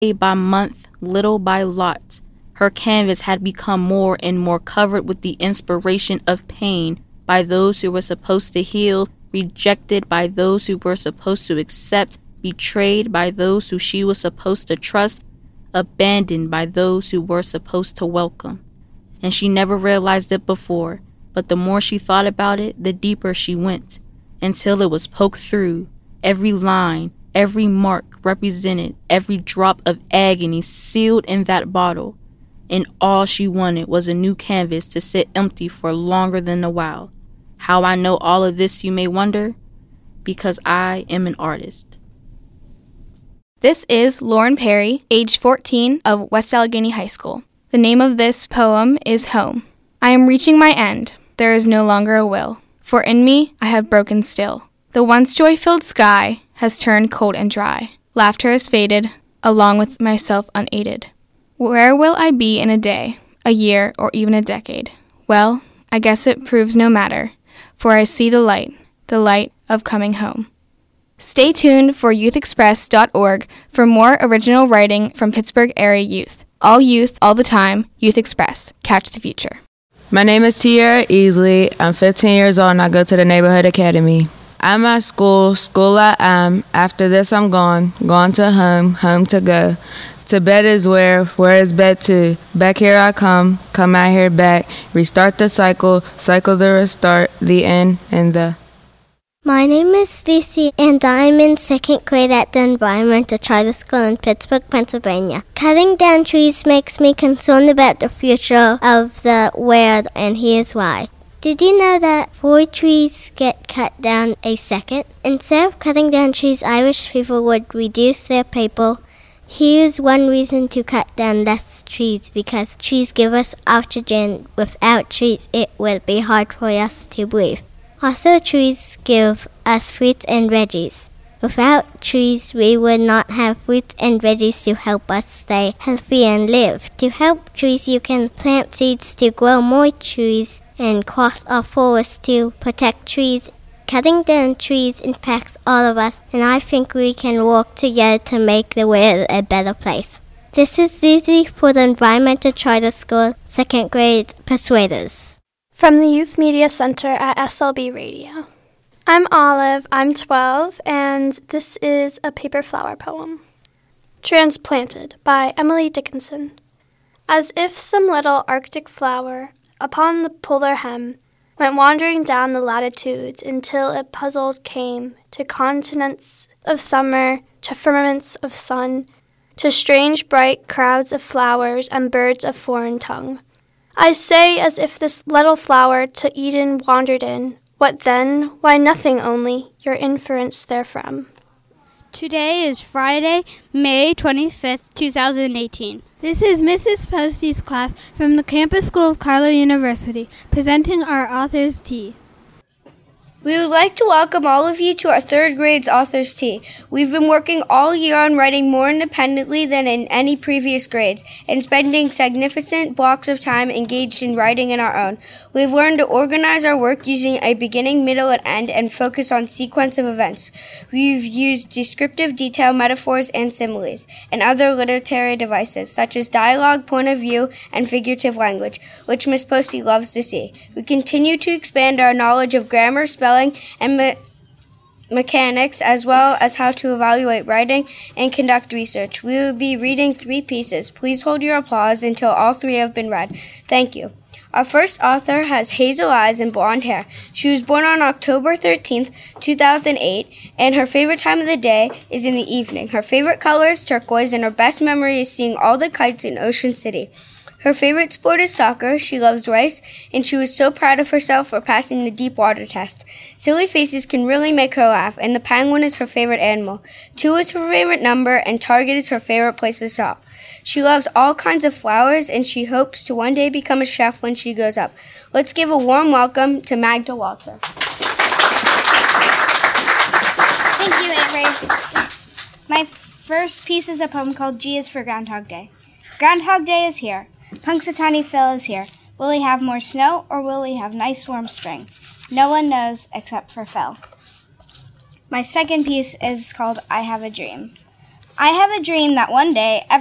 Day by month, little by lot, her canvas had become more and more covered with the inspiration of pain by those who were supposed to heal, rejected by those who were supposed to accept, betrayed by those who she was supposed to trust, abandoned by those who were supposed to welcome. And she never realized it before, but the more she thought about it, the deeper she went, until it was poked through. Every line, every mark represented every drop of agony sealed in that bottle, and all she wanted was a new canvas to sit empty for longer than a while. How I know all of this, you may wonder? Because I am an artist. This is Lauren Perry, age 14, of West Allegheny High School. The name of this poem is Home. I am reaching my end. There is no longer a will, for in me I have broken still. The once joy-filled sky has turned cold and dry. Laughter has faded, along with myself unaided. Where will I be in a day, a year, or even a decade? Well, I guess it proves no matter, for I see the light of coming home. Stay tuned for youthexpress.org for more original writing from Pittsburgh area youth. All youth, all the time, Youth Express. Catch the future. My name is Tiara Easley. I'm 15 years old and I go to the Neighborhood Academy. I'm at school I am. After this I'm gone to home to go. To bed is where is bed too. Back here I come out here back. Restart the cycle the restart, the end, and the... My name is Stacey, and I'm in second grade at the Environmental Charter School in Pittsburgh, Pennsylvania. Cutting down trees makes me concerned about the future of the world, and here's why. Did you know that 4 trees get cut down a second? Instead of cutting down trees, I wish people would reduce their paper. Here's one reason to cut down less trees, because trees give us oxygen. Without trees, it would be hard for us to breathe. Also, trees give us fruits and veggies. Without trees, we would not have fruits and veggies to help us stay healthy and live. To help trees, you can plant seeds to grow more trees and cross our forests to protect trees. Cutting down trees impacts all of us, and I think we can work together to make the world a better place. This is Susie for the Environmental Charter School, 2nd grade Persuaders. From the Youth Media Center at SLB Radio. I'm Olive, I'm 12, and this is a paper flower poem. Transplanted by Emily Dickinson. As if some little Arctic flower, upon the polar hem, went wandering down the latitudes until it puzzled came to continents of summer, to firmaments of sun, to strange bright crowds of flowers and birds of foreign tongue. I say as if this little flower to Eden wandered in. What then? Why, nothing only, your inference therefrom. Today is Friday, May 25th, 2018. This is Mrs. Postie's class from the Campus School of Carlow University, presenting our Author's Tea. We would like to welcome all of you to our 3rd grade's Author's Tea. We've been working all year on writing more independently than in any previous grades and spending significant blocks of time engaged in writing in our own. We've learned to organize our work using a beginning, middle, and end and focus on sequence of events. We've used descriptive detail, metaphors, and similes, and other literary devices such as dialogue, point of view, and figurative language, which Miss Postie loves to see. We continue to expand our knowledge of grammar, spelling, and mechanics, as well as how to evaluate writing and conduct research. We will be reading 3 pieces. Please hold your applause until all 3 have been read. Thank you. Our first author has hazel eyes and blonde hair. She was born on October 13th, 2008, and her favorite time of the day is in the evening. Her favorite color is turquoise, and her best memory is seeing all the kites in Ocean City. Her favorite sport is soccer. She loves rice, and she was so proud of herself for passing the deep water test. Silly faces can really make her laugh, and the penguin is her favorite animal. 2 is her favorite number, and Target is her favorite place to shop. She loves all kinds of flowers, and she hopes to one day become a chef when she grows up. Let's give a warm welcome to Magda Walter. Thank you, Avery. My first piece is a poem called G is for Groundhog Day. Groundhog Day is here. Punxsutawney Phil is here. Will he have more snow, or will he have nice warm spring? No one knows except for Phil. My second piece is called I Have a Dream. I have a dream that one day